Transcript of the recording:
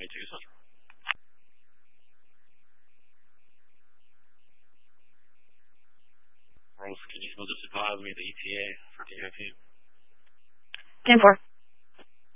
Central. Rose, can you still just advise me the ETA for DOT? 10-4.